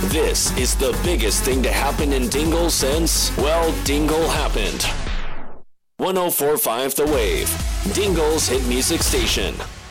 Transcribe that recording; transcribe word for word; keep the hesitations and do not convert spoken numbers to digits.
This is the biggest thing to happen in Dingle since, well, Dingle happened. one oh four point five The Wave, Dingle's hit music station.